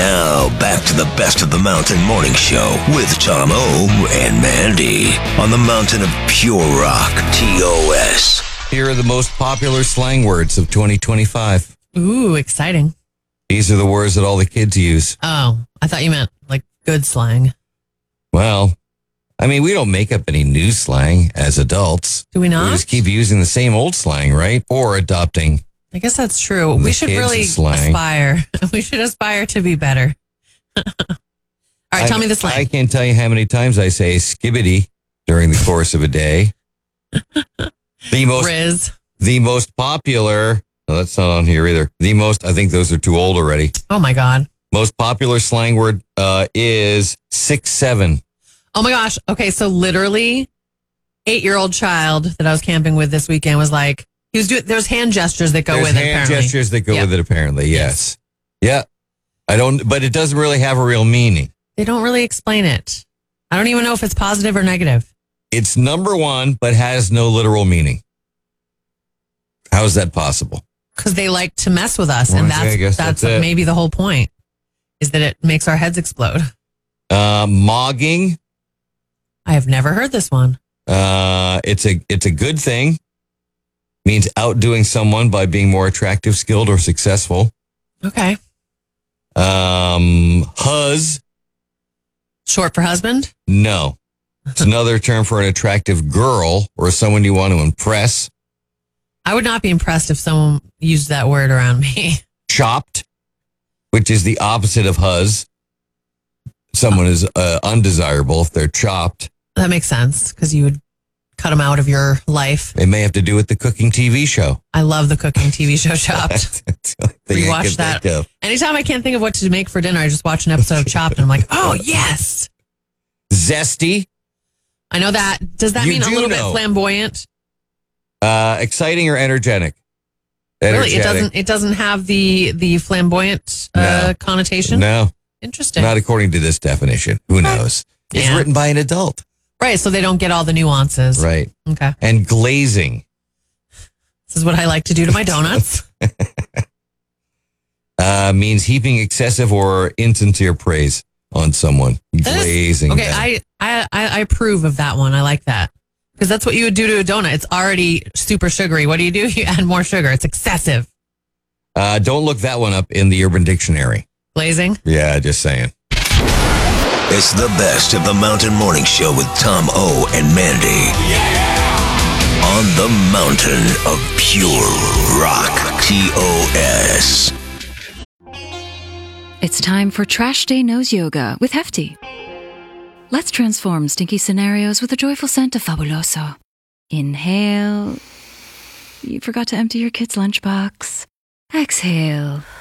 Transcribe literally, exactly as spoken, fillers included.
Now, back to the Best of the Mountain Morning Show with Tom O and Mandy on the mountain of pure rock, T O S. Here are the most popular slang words of twenty twenty-five. Ooh, exciting. These are the words that all the kids use. Oh, I thought you meant like good slang. Well, I mean, we don't make up any new slang as adults. Do we not? We just keep using the same old slang, right? Or adopting. I guess that's true. The We should kids' really slang. aspire. We should aspire to be better. All right, I, tell me the slang. I can't tell you how many times I say skibbity during the course of a day. The most, Riz. the most popular, no, that's not on here either. The most, I think those are too old already. Oh my God. Most popular slang word uh, is six seven. Oh my gosh. Okay, so literally, eight-year-old child that I was camping with this weekend was like, he was doing. There's hand gestures that go There's with it. hand Apparently, gestures that go Yep. with it, apparently. Yes. Yeah. I don't, but it doesn't really have a real meaning. they don't really explain it. I don't even know if it's positive or negative. It's number one, but has no literal meaning. How is that possible? Because they like to mess with us, Well, and I that's guess that's, that's it. maybe the whole point. Is that it makes our heads explode. Uh, mogging. I have never heard this one. Uh, it's a it's a good thing. Means outdoing someone by being more attractive, skilled, or successful. Okay. Um, huzz. Short for husband? No. It's another term for an attractive girl or someone you want to impress. I would not be impressed if someone used that word around me. Chopped, which is the opposite of huzz. Someone is uh, undesirable if they're chopped. That makes sense because you would cut them out of your life. It may have to do with the cooking T V show. I love the cooking T V show Chopped. That's the only thing I Rewatch can that. think of. Anytime I can't think of what to make for dinner, I just watch an episode of Chopped and I'm like, oh, yes. Zesty, I know that. Does that You mean a do little know. bit flamboyant? uh, exciting or energetic? Really? It Energetic. doesn't It doesn't have the, the flamboyant uh, No. connotation? No, Interesting. not according to this definition. Who knows? It's Yeah. written by an adult. Right, so they don't get all the nuances. Right. Okay. And glazing. This is what I like to do to my donuts. Uh, means heaping excessive or insincere praise on someone. That is- Glazing. Okay, them. I, I, I I approve of that one. I like that. Because that's what you would do to a donut. It's already super sugary. What do you do? You add more sugar. It's excessive. Uh, don't look that one up in the Urban Dictionary. Glazing. Yeah, just saying. It's the Best of the Mountain Morning Show with Tom O and Mandy. On the mountain of pure rock, T O S. It's time for Trash Day Nose Yoga with Hefty. Let's transform stinky scenarios with a joyful scent of Fabuloso. Inhale. You forgot to empty your kid's lunchbox. Exhale.